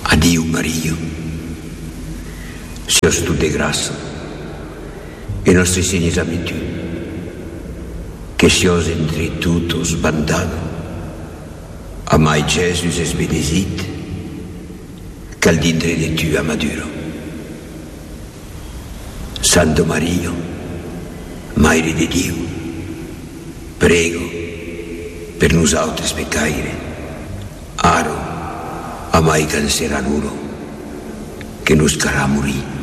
Addio Mario, sios tu de graça, e nostri segni ami tu, che sios entre tutos bandado, amai Jesus es benesit, cal dintre de tu amaduro. Santo Mario, Maire de Dio, prego per nosaltres pecaire, aro, amai cancerà l'uro, che nos carà morir.